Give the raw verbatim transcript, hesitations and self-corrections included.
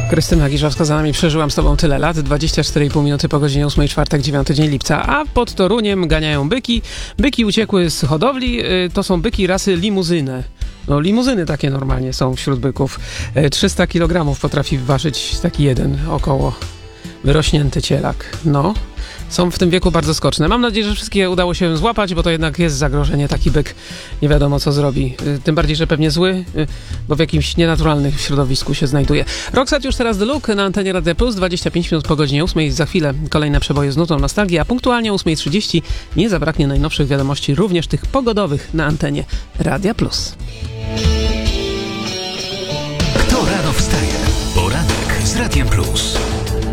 Krystyna Giżowska za nami. Przeżyłam z tobą tyle lat. dwadzieścia cztery i pół minuty po godzinie ósmej, czwartek, dziewiąty dzień lipca. A pod Toruniem ganiają byki. Byki uciekły z hodowli. To są byki rasy limuzyny. No limuzyny takie normalnie są wśród byków. trzysta kilogramów potrafi ważyć taki jeden około wyrośnięty cielak. No, są w tym wieku bardzo skoczne. Mam nadzieję, że wszystkie udało się złapać, bo to jednak jest zagrożenie. Taki byk nie wiadomo co zrobi. Tym bardziej, że pewnie zły, bo w jakimś nienaturalnym środowisku się znajduje. Roxette już teraz The Look na antenie Radia Plus. dwadzieścia pięć minut po godzinie ósmej. Za chwilę kolejne przeboje z nutą nostalgii, a punktualnie o ósma trzydzieści nie zabraknie najnowszych wiadomości, również tych pogodowych na antenie Radia Plus. Kto rano wstaje? Poranek z Radiem Plus.